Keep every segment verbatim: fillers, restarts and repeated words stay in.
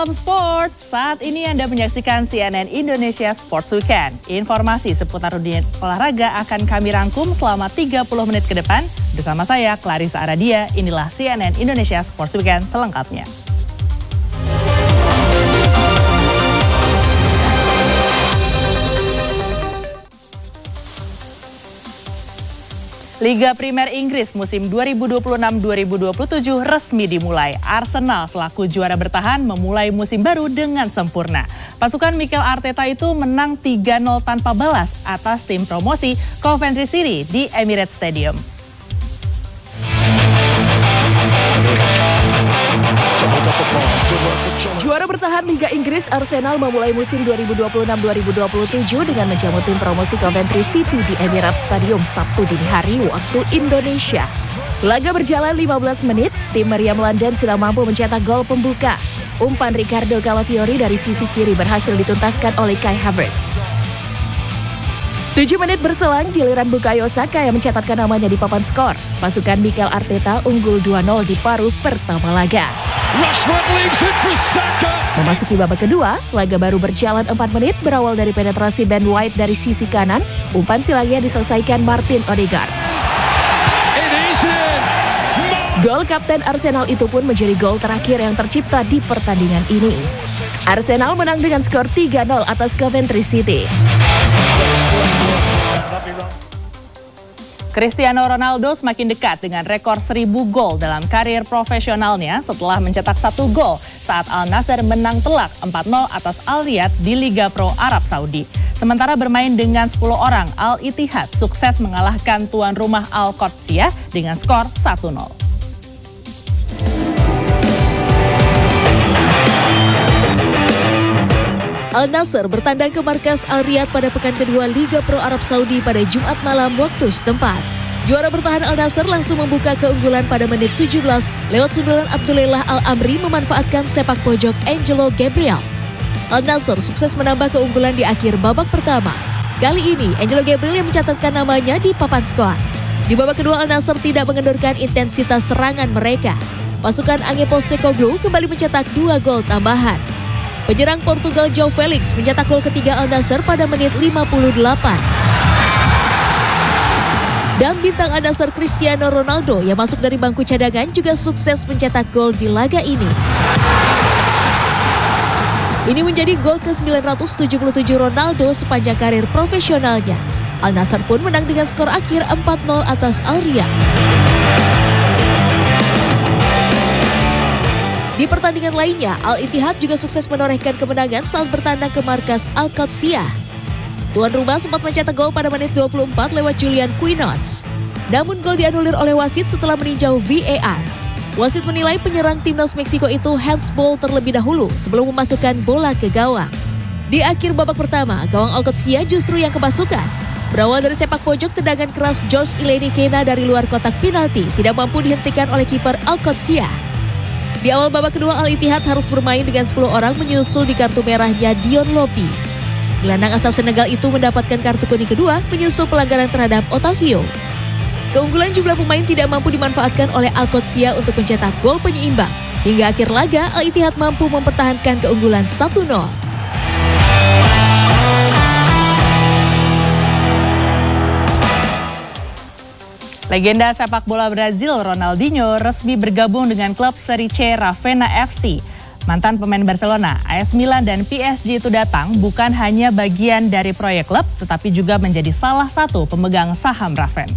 Sport, saat ini Anda menyaksikan C N N Indonesia Sports Weekend. Informasi seputar dunia olahraga akan kami rangkum selama tiga puluh menit ke depan. Bersama saya, Clarissa Aradia, inilah C N N Indonesia Sports Weekend selengkapnya. Liga Primer Inggris musim dua ribu dua puluh enam dua ribu dua puluh tujuh resmi dimulai. Arsenal selaku juara bertahan memulai musim baru dengan sempurna. Pasukan Mikel Arteta itu menang tiga nol tanpa balas atas tim promosi Coventry City di Emirates Stadium. Juara bertahan Liga Inggris Arsenal memulai musim dua ribu dua puluh enam dua ribu dua puluh tujuh dengan menjamu tim promosi Coventry City di Emirates Stadium Sabtu dini hari waktu Indonesia. Laga berjalan lima belas menit, tim Meriam London sudah mampu mencetak gol pembuka. Umpan Ricardo Calafiori dari sisi kiri berhasil dituntaskan oleh Kai Havertz. tujuh menit berselang, giliran Bukayo Saka yang mencatatkan namanya di papan skor. Pasukan Mikel Arteta unggul dua nol di paruh pertama laga. Memasuki babak kedua, laga baru berjalan empat menit berawal dari penetrasi Ben White dari sisi kanan. Umpan silangnya diselesaikan Martin Odegaard. Gol kapten Arsenal itu pun menjadi gol terakhir yang tercipta di pertandingan ini. Arsenal menang dengan skor tiga nol atas Coventry City. Cristiano Ronaldo semakin dekat dengan rekor seribu gol dalam karir profesionalnya setelah mencetak satu gol saat Al Nassr menang telak empat nol atas Al Riyadh di Liga Pro Arab Saudi. Sementara bermain dengan sepuluh orang, Al Ittihad sukses mengalahkan tuan rumah Al Qadsiya dengan skor satu nol. Al Nassr bertandang ke markas Al Riyadh pada pekan kedua Liga Pro Arab Saudi pada Jumat malam waktu setempat. Juara bertahan Al Nassr langsung membuka keunggulan pada menit tujuh belas lewat sundulan Abdulillah Al-Amri memanfaatkan sepak pojok Angelo Gabriel. Al Nassr sukses menambah keunggulan di akhir babak pertama. Kali ini Angelo Gabriel yang mencatatkan namanya di papan skor. Di babak kedua Al Nassr tidak mengendurkan intensitas serangan mereka. Pasukan Ange Postecoglou kembali mencetak dua gol tambahan. Penyerang Portugal João Felix mencetak gol ketiga Al Nassr pada menit lima puluh delapan. Dan bintang Al Nassr Cristiano Ronaldo yang masuk dari bangku cadangan juga sukses mencetak gol di laga ini. Ini menjadi gol ke sembilan ratus tujuh puluh tujuh Ronaldo sepanjang karir profesionalnya. Al Nassr pun menang dengan skor akhir empat nol atas Al Riyadh. Di pertandingan lainnya, Al Ittihad juga sukses menorehkan kemenangan saat bertandang ke markas Al Qadsiya. Tuan rumah sempat mencetak gol pada menit dua puluh empat lewat Julian Quinones. Namun gol dianulir oleh wasit setelah meninjau V A R. Wasit menilai penyerang timnas Meksiko itu handsball terlebih dahulu sebelum memasukkan bola ke gawang. Di akhir babak pertama, gawang Al Qadsiya justru yang kemasukan. Berawal dari sepak pojok, tendangan keras Josh Ileni Kena dari luar kotak penalti tidak mampu dihentikan oleh kiper Al Qadsiya. Di awal babak kedua, Al Ittihad harus bermain dengan sepuluh orang menyusul di kartu merahnya Dion Lopi. Gelandang asal Senegal itu mendapatkan kartu kuning kedua menyusul pelanggaran terhadap Otavio. Keunggulan jumlah pemain tidak mampu dimanfaatkan oleh Al Qadsiya untuk mencetak gol penyeimbang. Hingga akhir laga, Al Ittihad mampu mempertahankan keunggulan satu nol. Legenda sepak bola Brazil Ronaldinho resmi bergabung dengan klub Serie C Ravenna F C. Mantan pemain Barcelona, A S Milan dan P S G itu datang bukan hanya bagian dari proyek klub, tetapi juga menjadi salah satu pemegang saham Raven.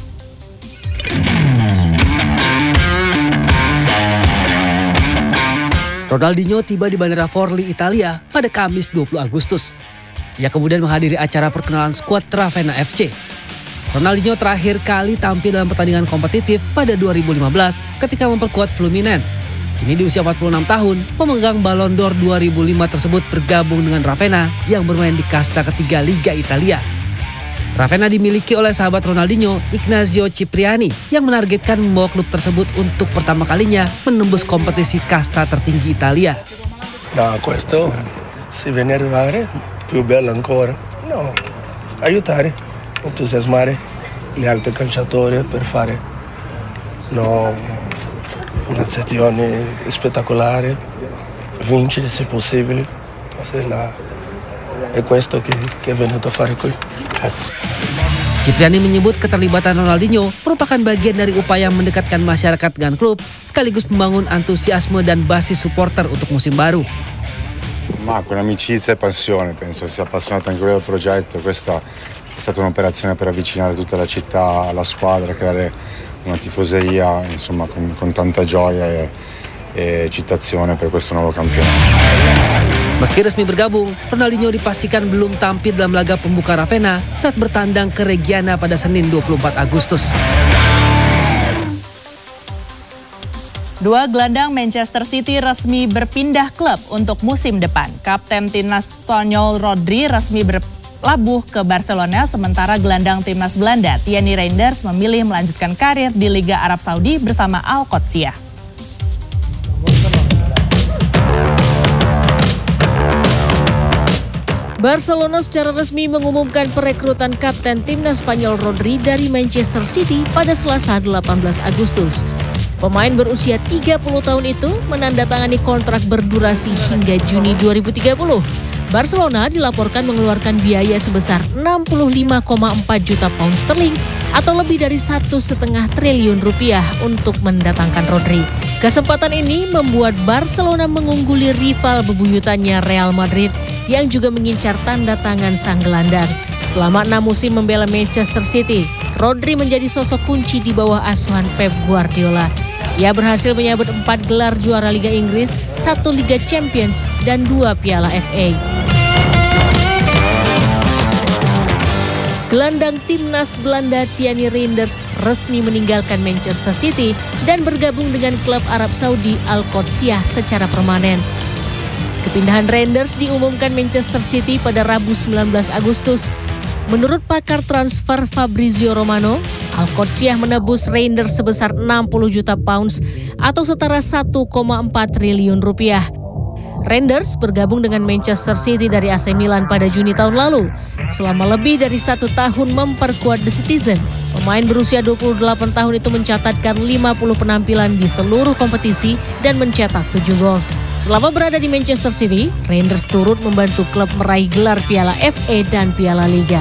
Ronaldinho tiba di Bandara Forlì, Italia pada Kamis dua puluh Agustus. Ia kemudian menghadiri acara perkenalan skuad Ravenna F C. Ronaldinho terakhir kali tampil dalam pertandingan kompetitif pada dua ribu lima belas ketika memperkuat Fluminense. Kini di usia empat puluh enam tahun, pemegang Ballon d'Or dua ribu lima tersebut bergabung dengan Ravenna yang bermain di kasta ketiga Liga Italia. Ravenna dimiliki oleh sahabat Ronaldinho, Ignazio Cipriani, yang menargetkan membawa klub tersebut untuk pertama kalinya menembus kompetisi kasta tertinggi Italia. No, questo, se viene arrivare, più bello ancora. No, aiutare. Entusiasmare gli altri calciatori per fare no, una stagione spettacolare vincere se possibile. Nah, è questo che, che è venuto a fare qui. Grazie. Cipriani menyebut keterlibatan Ronaldinho merupakan bagian dari upaya mendekatkan masyarakat dengan klub, sekaligus membangun antusiasme dan basis supporter untuk musim baru. Ma con amicizia e passione, penso sia appassionato anche lui del progetto. Questa è stata un'operazione per avvicinare tutta la città alla squadra, creare una tifoseria, insomma, con, con tanta gioia e, e eccitazione per questo nuovo campionato. Meski resmi bergabung, Ronaldinho dipastikan belum tampil dalam laga pembuka Ravenna saat bertandang ke Reggiana pada Senin dua puluh empat Agustus. Dua gelandang Manchester City resmi berpindah klub untuk musim depan. Kapten timnas Spanyol Rodri resmi berlabuh ke Barcelona, sementara gelandang timnas Belanda Thierry Reinders memilih melanjutkan karir di Liga Arab Saudi bersama Al-Qadsiah. Barcelona secara resmi mengumumkan perekrutan kapten timnas Spanyol Rodri dari Manchester City pada Selasa delapan belas Agustus. Pemain berusia tiga puluh tahun itu menandatangani kontrak berdurasi hingga Juni dua ribu tiga puluh. Barcelona dilaporkan mengeluarkan biaya sebesar enam puluh lima koma empat juta pound sterling atau lebih dari satu setengah triliun rupiah untuk mendatangkan Rodri. Kesempatan ini membuat Barcelona mengungguli rival bebuyutannya Real Madrid yang juga mengincar tanda tangan sang gelandang. Selama enam musim membela Manchester City, Rodri menjadi sosok kunci di bawah asuhan Pep Guardiola. Ia berhasil menyabet empat gelar juara Liga Inggris, satu Liga Champions, dan dua Piala F A. Gelandang timnas Belanda Thierry Reinders resmi meninggalkan Manchester City dan bergabung dengan klub Arab Saudi Al-Qadsiah secara permanen. Kepindahan Reinders diumumkan Manchester City pada Rabu sembilan belas Agustus. Menurut pakar transfer Fabrizio Romano, Al-Qadsiah menebus Reinders sebesar enam puluh juta pounds atau setara satu koma empat triliun rupiah. Reinders bergabung dengan Manchester City dari A C Milan pada Juni tahun lalu. Selama lebih dari satu tahun memperkuat The Citizen, pemain berusia dua puluh delapan tahun itu mencatatkan lima puluh penampilan di seluruh kompetisi dan mencetak tujuh gol. Selama berada di Manchester City, Reinders turut membantu klub meraih gelar Piala F A dan Piala Liga.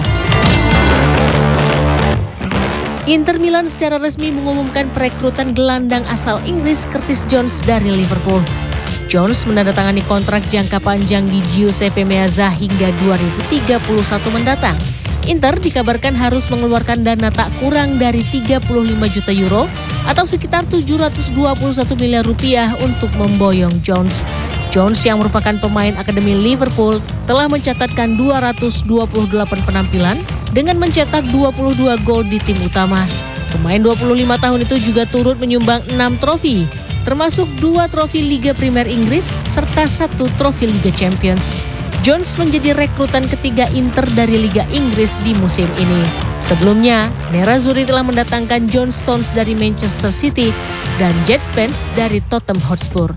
Inter Milan secara resmi mengumumkan perekrutan gelandang asal Inggris Curtis Jones dari Liverpool. Jones menandatangani kontrak jangka panjang di Giuseppe Meazza hingga dua ribu tiga puluh satu mendatang. Inter dikabarkan harus mengeluarkan dana tak kurang dari tiga puluh lima juta euro atau sekitar tujuh ratus dua puluh satu miliar rupiah untuk memboyong Jones. Jones yang merupakan pemain akademi Liverpool telah mencatatkan dua ratus dua puluh delapan penampilan dengan mencetak dua puluh dua gol di tim utama. Pemain dua puluh lima tahun itu juga turut menyumbang enam trofi, termasuk dua trofi Liga Primer Inggris serta satu trofi Liga Champions. Jones menjadi rekrutan ketiga Inter dari Liga Inggris di musim ini. Sebelumnya, Nerazzurri telah mendatangkan John Stones dari Manchester City dan Jet Spence dari Tottenham Hotspur.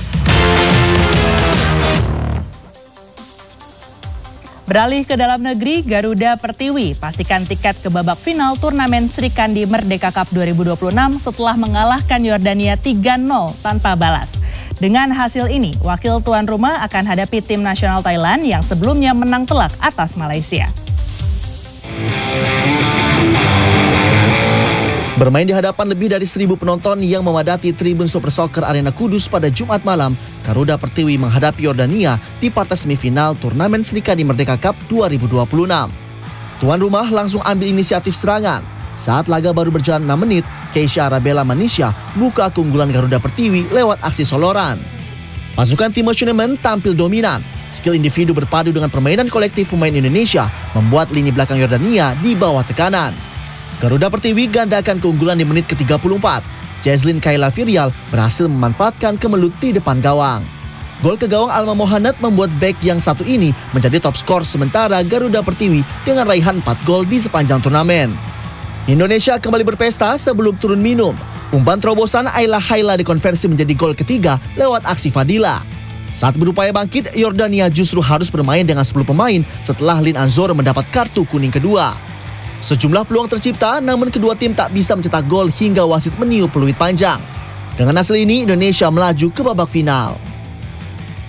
Beralih ke dalam negeri, Garuda Pertiwi pastikan tiket ke babak final turnamen Sri Kandi Merdeka Cup dua ribu dua puluh enam setelah mengalahkan Yordania tiga nol tanpa balas. Dengan hasil ini, wakil tuan rumah akan hadapi tim nasional Thailand yang sebelumnya menang telak atas Malaysia. Bermain di hadapan lebih dari seribu penonton yang memadati Tribun Super Soccer Arena Kudus pada Jumat malam, Garuda Pertiwi menghadapi Yordania di partai semifinal turnamen Sri Kandi Merdeka Cup dua ribu dua puluh enam. Tuan rumah langsung ambil inisiatif serangan. Saat laga baru berjalan enam menit, Keisha Arabella Manisha buka keunggulan Garuda Pertiwi lewat aksi soloran. Pasukan Timo Schuenemann tampil dominan. Skill individu berpadu dengan permainan kolektif pemain Indonesia membuat lini belakang Yordania di bawah tekanan. Garuda Pertiwi gandakan keunggulan di menit ke tiga puluh empat. Jazlyn Kayla Virial berhasil memanfaatkan kemelut di depan gawang. Gol ke gawang Alma Mohanad membuat bek yang satu ini menjadi top skor sementara Garuda Pertiwi dengan raihan empat gol di sepanjang turnamen. Indonesia kembali berpesta sebelum turun minum. Umpan terobosan Ayla Haila dikonversi menjadi gol ketiga lewat aksi Fadila. Saat berupaya bangkit, Yordania justru harus bermain dengan sepuluh pemain setelah Lin Anzor mendapat kartu kuning kedua. Sejumlah peluang tercipta, namun kedua tim tak bisa mencetak gol hingga wasit meniup peluit panjang. Dengan hasil ini, Indonesia melaju ke babak final.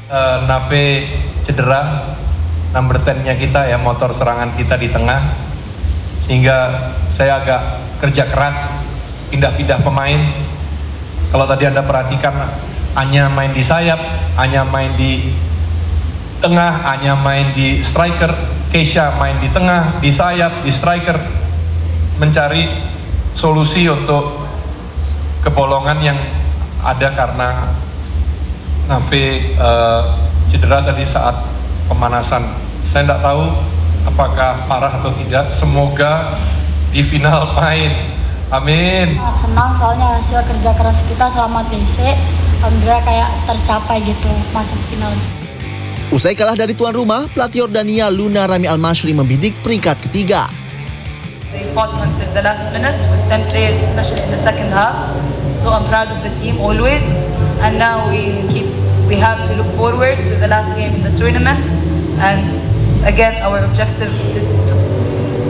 Uh, Nave cedera, number sepuluh-nya kita ya, motor serangan kita di tengah, sehingga saya agak kerja keras pindah-pindah pemain. Kalau tadi Anda perhatikan, Anya main di sayap, Anya main di tengah, Anya main di striker, Keisha main di tengah, di sayap, di striker, mencari solusi untuk kebolongan yang ada karena Nave uh, cedera tadi saat pemanasan. Saya tidak tahu apakah parah atau tidak. Semoga di final main. Amin. Senang soalnya hasil kerja keras kita selama T C, alhamdulillah kayak tercapai gitu masuk final. Usai kalah dari tuan rumah, pelatih Yordania Luna Rami Al-Mashri membidik peringkat ketiga. They fought until the last minute with ten players, especially in the second half. So I'm proud of the team always. And now we keep, we have to look forward to the last game in the tournament. And again, our objective is to